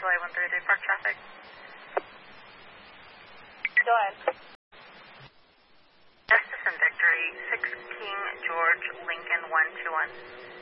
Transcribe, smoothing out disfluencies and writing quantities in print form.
I-133 park traffic. Go ahead. Justice and Victory, 6 King George Lincoln 121.